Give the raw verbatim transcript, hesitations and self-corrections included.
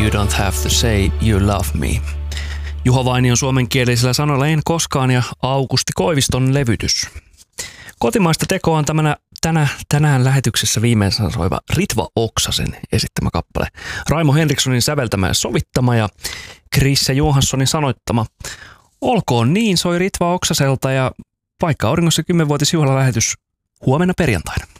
You don't have to say you love me. Juha Vainion suomenkielisillä sanoilla En koskaan ja Aukusti Koiviston levytys. Kotimaista tekoa on tämänä, tänä, tänään lähetyksessä viimeisen soiva Ritva Oksasen esittämä kappale. Raimo Henrikssonin säveltämä ja sovittama ja Krisse Johanssonin sanoittama. Olkoon niin, soi Ritva Oksaselta ja Paikka Auringossa kymmenvuotisjuhlalähetys huomenna perjantaina.